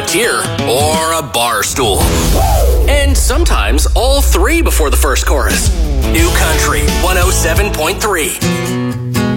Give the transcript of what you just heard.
tier, or a bar stool. And sometimes all three before the first chorus. New Country 107.3.